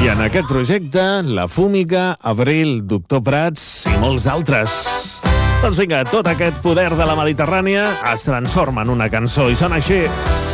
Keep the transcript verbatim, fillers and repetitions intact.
I en aquest projecte, La Fúmiga, Abril, Doctor Prats i molts altres. Doncs vinga, tot aquest poder de la Mediterrània es transforma en una cançó i sona així.